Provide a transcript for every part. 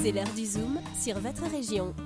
C'est l'heure du Zoom sur votre région.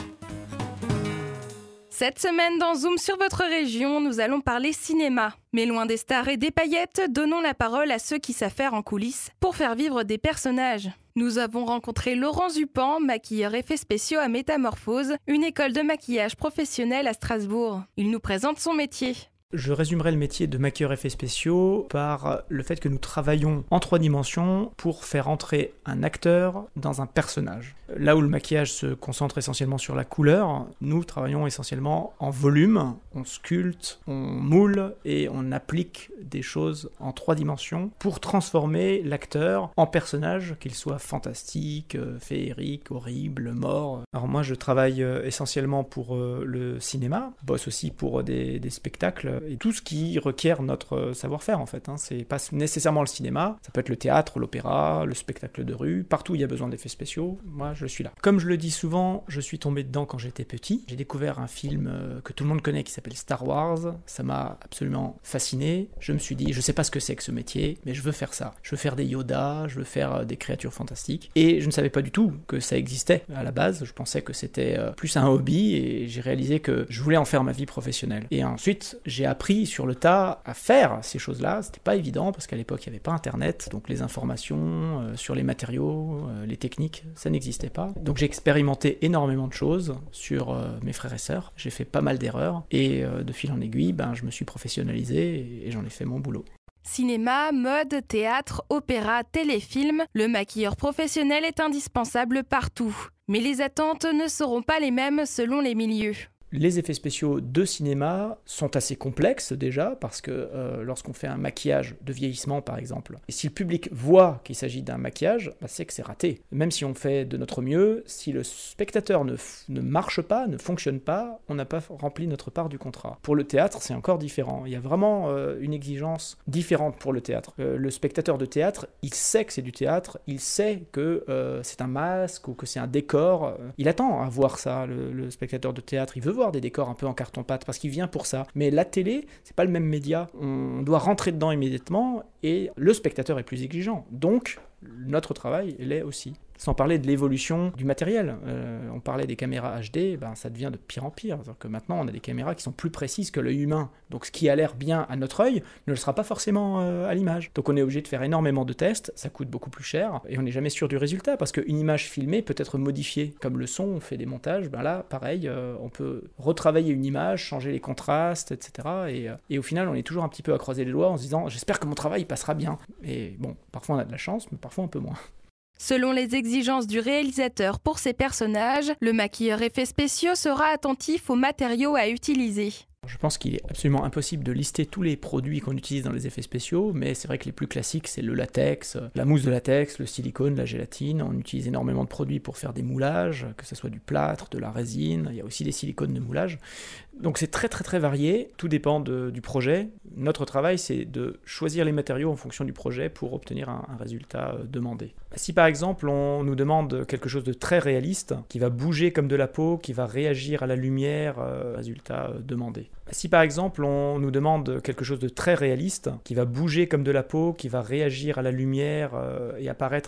Cette semaine dans Zoom sur votre région, nous allons parler cinéma. Mais loin des stars et des paillettes, donnons la parole à ceux qui savent faire en coulisses pour faire vivre des personnages. Nous avons rencontré Laurent Zupan, maquilleur effets spéciaux à Métamorphose, une école de maquillage professionnelle à Strasbourg. Il nous présente son métier. Je résumerai le métier de maquilleur effets spéciaux par le fait que nous travaillons en 3 dimensions pour faire entrer un acteur dans un personnage. Là où le maquillage se concentre essentiellement sur la couleur, nous travaillons essentiellement en volume, on sculpte, on moule et on applique des choses en 3 dimensions pour transformer l'acteur en personnage, qu'il soit fantastique, féerique, horrible, mort. Alors moi je travaille essentiellement pour le cinéma, je bosse aussi pour des spectacles et tout ce qui requiert notre savoir-faire en fait. C'est pas nécessairement le cinéma, ça peut être le théâtre, l'opéra, le spectacle de rue, partout où il y a besoin d'effets spéciaux, moi je suis là. Comme je le dis souvent, je suis tombé dedans quand j'étais petit. J'ai découvert un film que tout le monde connaît qui s'appelle Star Wars, ça m'a absolument fasciné. Je me suis dit, je sais pas ce que c'est que ce métier, mais je veux faire ça. Je veux faire des Yoda, je veux faire des créatures fantastiques. Et je ne savais pas du tout que ça existait à la base, je pensais que c'était plus un hobby et j'ai réalisé que je voulais en faire ma vie professionnelle. Et ensuite, j'ai appris sur le tas à faire ces choses-là. C'était pas évident parce qu'à l'époque, il n'y avait pas Internet, donc les informations sur les matériaux, les techniques, ça n'existait pas. Donc j'ai expérimenté énormément de choses sur mes frères et sœurs. J'ai fait pas mal d'erreurs et de fil en aiguille, je me suis professionnalisé et j'en ai fait mon boulot. Cinéma, mode, théâtre, opéra, téléfilm, le maquilleur professionnel est indispensable partout. Mais les attentes ne seront pas les mêmes selon les milieux. Les effets spéciaux de cinéma sont assez complexes déjà, parce que lorsqu'on fait un maquillage de vieillissement par exemple, et si le public voit qu'il s'agit d'un maquillage, c'est que c'est raté. Même si on fait de notre mieux, si le spectateur ne marche pas, ne fonctionne pas, on n'a pas rempli notre part du contrat. Pour le théâtre, c'est encore différent. Il y a vraiment une exigence différente pour le théâtre. Le spectateur de théâtre, il sait que c'est du théâtre, il sait que c'est un masque ou que c'est un décor. Il attend à voir ça, le spectateur de théâtre. Il veut voir des décors un peu en carton-pâte parce qu'il vient pour ça. Mais la télé, c'est pas le même média. On doit rentrer dedans immédiatement et le spectateur est plus exigeant. Donc, notre travail l'est aussi. Sans parler de l'évolution du matériel. On parlait des caméras HD, ça devient de pire en pire. C'est-à-dire que maintenant, on a des caméras qui sont plus précises que l'œil humain. Donc ce qui a l'air bien à notre œil ne le sera pas forcément à l'image. Donc on est obligé de faire énormément de tests, ça coûte beaucoup plus cher, et on n'est jamais sûr du résultat, parce qu'une image filmée peut être modifiée. Comme le son, on fait des montages, là, pareil, on peut retravailler une image, changer les contrastes, etc. Et au final, on est toujours un petit peu à croiser les doigts en se disant « j'espère que mon travail passera bien ». Et bon, parfois on a de la chance, mais parfois un peu moins. Selon les exigences du réalisateur pour ses personnages, le maquilleur effets spéciaux sera attentif aux matériaux à utiliser. Je pense qu'il est absolument impossible de lister tous les produits qu'on utilise dans les effets spéciaux, mais c'est vrai que les plus classiques, c'est le latex, la mousse de latex, le silicone, la gélatine. On utilise énormément de produits pour faire des moulages, que ce soit du plâtre, de la résine, il y a aussi des silicones de moulage. Donc c'est très très très varié, tout dépend du projet. Notre travail, c'est de choisir les matériaux en fonction du projet pour obtenir un résultat demandé. Si par exemple on nous demande quelque chose de très réaliste, qui va bouger comme de la peau, qui va réagir à la lumière, résultat demandé. Si par exemple on nous demande quelque chose de très réaliste, qui va bouger comme de la peau, qui va réagir à la lumière et apparaître